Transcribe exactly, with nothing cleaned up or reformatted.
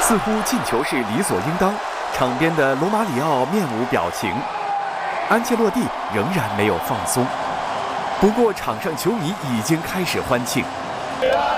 似乎进球是理所应当，场边的罗马里奥面无表情，安切洛蒂仍然没有放松。不过，场上球迷已经开始欢庆。